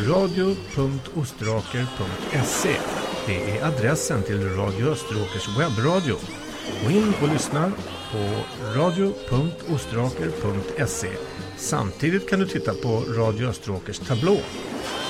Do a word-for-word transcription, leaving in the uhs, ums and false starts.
radio punkt osteråker punkt se. Det är adressen till Radio Österåkers webbradio. Gå in och lyssna på radio punkt osteråker punkt se. Samtidigt kan du titta på Radio Österåkers tablå.